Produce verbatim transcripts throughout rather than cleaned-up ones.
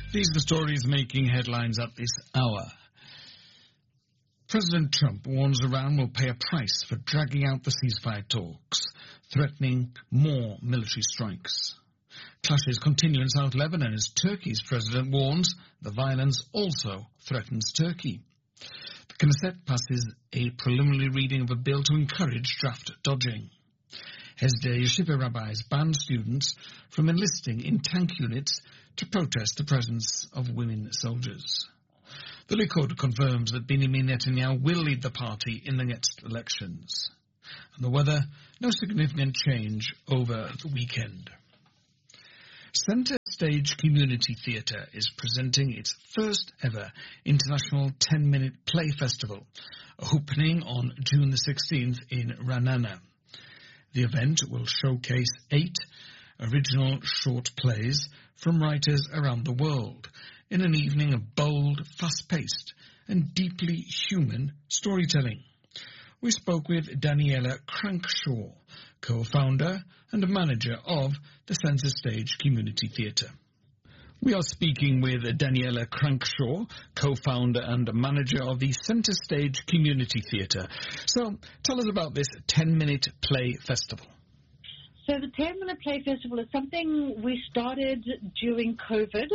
These are the stories making headlines at this hour. President Trump warns Iran will pay a price for dragging out the ceasefire talks, threatening more military strikes. Clashes continue in South Lebanon as Turkey's president warns the violence also threatens Turkey. The Knesset passes a preliminary reading of a bill to encourage draft dodging. Hesder Yeshiva rabbis ban students from enlisting in tank units to protest the presence of women soldiers. The Likud confirms that Benjamin Netanyahu will lead the party in the next elections. And the weather, no significant change over the weekend. Centre Stage Community Theatre is presenting its first ever international ten-minute play festival, opening on June the sixteenth in Ra'anana. The event will showcase eight original short plays from writers around the world in an evening of bold, fast-paced and deeply human storytelling. We spoke with Daniela Crankshaw, co-founder and manager of the Centre Stage Community Theatre. We are speaking with Daniela Crankshaw, co-founder and manager of the Centre Stage Community Theatre. So, tell us about this ten-minute play festival. So the ten-minute play festival is something we started during COVID.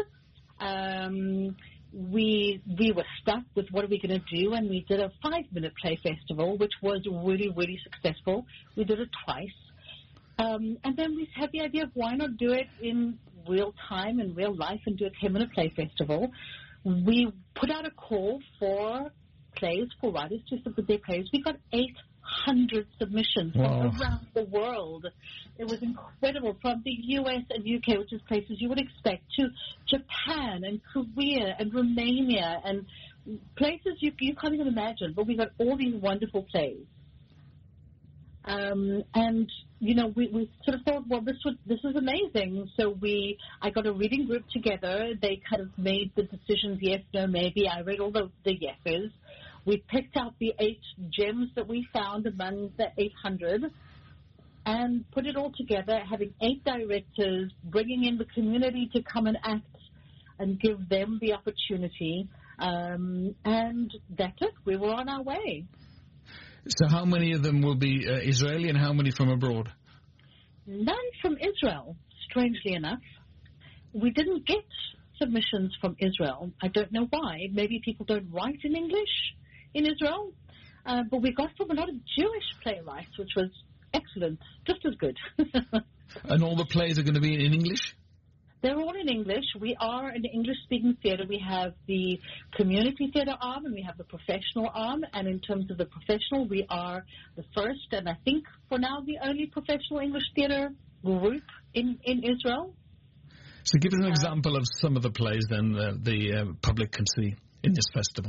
Um, we we were stuck with what are we going to do, and we did a five-minute play festival, which was really, really successful. We did it twice. Um, and then we had the idea of why not do it in real time, in real life, and do a ten-minute play festival. We put out a call for plays, for writers to submit their plays. We got eight hundred submissions Wow. from around the world. It was incredible, from the U S and U K, which is places you would expect, to Japan and Korea and Romania and places you, you can't even imagine. But we got all these wonderful plays. Um, and, you know, we, we sort of thought, well, this would, this is amazing. So we, I got a reading group together. They kind of made the decisions, yes, no, maybe. I read all the, the yeses. We picked out the eight gems that we found among the eight hundred and put it all together, having eight directors, bringing in the community to come and act and give them the opportunity. Um, and that's it. We were on our way. So how many of them will be uh, Israeli and how many from abroad? None from Israel, strangely enough. We didn't get submissions from Israel. I don't know why. Maybe people don't write in English in Israel. Uh, but we got from a lot of Jewish playwrights, which was excellent, just as good. And all the plays are going to be in English? They're all in English. We are an English-speaking theatre. We have the community theatre arm and we have the professional arm. And in terms of the professional, we are the first and I think for now the only professional English theatre group in, in Israel. So give us an Uh, example of some of the plays then uh, the uh, public can see in this festival.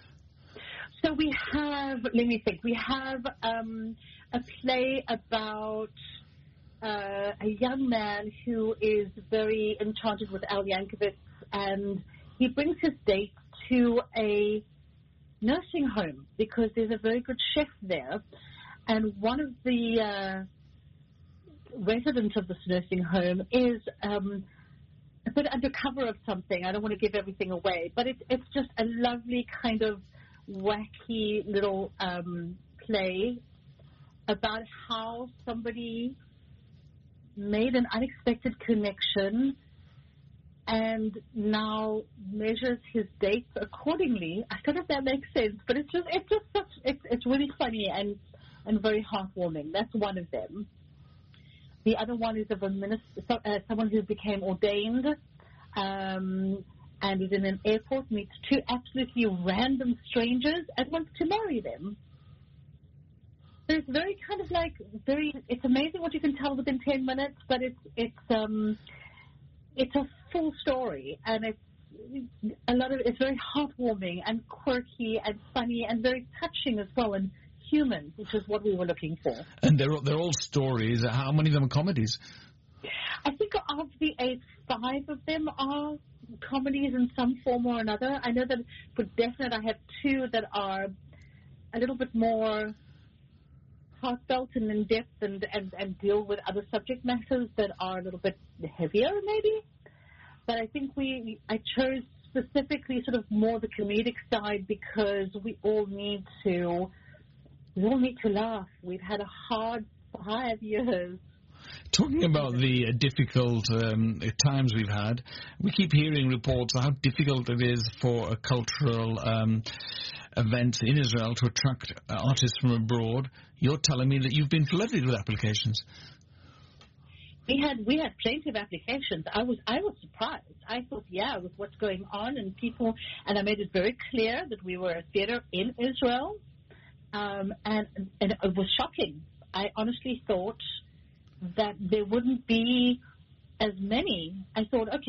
So we have, let me think, we have um, a play about uh, a young man who is very enchanted with Al Yankovic, and he brings his date to a nursing home because there's a very good chef there. And one of the uh, residents of this nursing home is um, a bit undercover of something. I don't want to give everything away, but it, it's just a lovely kind of wacky little um, play about how somebody made an unexpected connection and now measures his dates accordingly. I don't know if that makes sense, but it's just it's just such it's it's really funny and and very heartwarming. That's one of them. The other one is of a minister, so, uh, someone who became ordained. Um, and is in an airport, meets two absolutely random strangers and wants to marry them. So it's very kind of like, very, it's amazing what you can tell within ten minutes, but it's, it's, um, it's a full story, and it's a lot of, it's very heartwarming and quirky and funny and very touching as well, and human, which is what we were looking for. And they're, they're all stories. How many of them are comedies? I think of the eight, five of them are comedies in some form or another. I know that for definite I have two that are a little bit more heartfelt and in-depth and, and, and deal with other subject matters that are a little bit heavier maybe. but I think we I chose specifically sort of more the comedic side because we all need to we all need to laugh. We've had a hard five years. Talking about the uh, difficult um, times we've had, we keep hearing reports of how difficult it is for a cultural um, event in Israel to attract uh, artists from abroad. You're telling me that you've been flooded with applications. We had we had plenty of applications. I was I was surprised. I thought, yeah, with what's going on and people, and I made it very clear that we were a theater in Israel, um, and and it was shocking. I honestly thought that there wouldn't be as many. I thought, okay.